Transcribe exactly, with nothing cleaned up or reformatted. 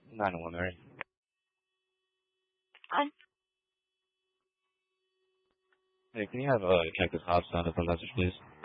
nine one one, Mary. Hi. Hey, can you have uh, Cactus Hobbs sound up a message, please?